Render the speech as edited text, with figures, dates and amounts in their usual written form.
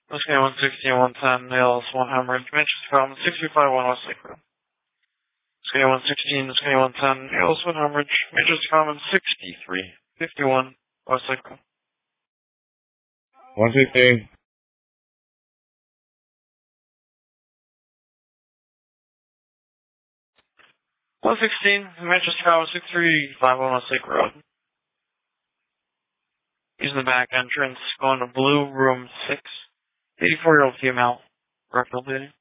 Whiskey 116, 110, Nails, 1 Hemorrhage, Manchester Common, 651 West Lake Road. Whiskey 116, Whiskey 110, Nails, 1 Hemorrhage, Manchester Common, 6351 West Lake Road. 116. 116, Manchester Common, 6351 West Lake Road. Using the back entrance, going to Blue Room 6. 84-year-old female, rectal bleeding.